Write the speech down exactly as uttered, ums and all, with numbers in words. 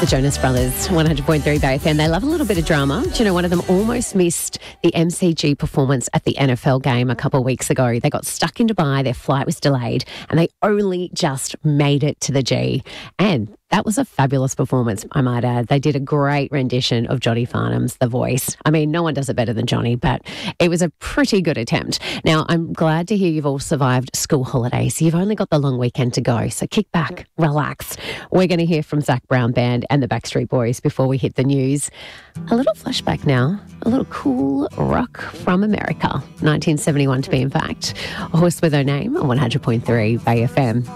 The Jonas Brothers, one hundred point three Bay F M. They love a little bit of drama. Do you know, one of them almost missed the M C G performance at the N F L game a couple of weeks ago. They got stuck in Dubai, their flight was delayed, and they only just made it to the G. And that was a fabulous performance, I might add. They did a great rendition of Johnny Farnham's The Voice. I mean, no one does it better than Johnny, but it was a pretty good attempt. Now, I'm glad to hear you've all survived school holidays. You've only got the long weekend to go, so kick back, relax. We're going to hear from Zac Brown Band and the Backstreet Boys before we hit the news. A little flashback now, a little cool rock from America, nineteen seventy-one to be in fact. A Horse with Her Name on one hundred point three Bay F M.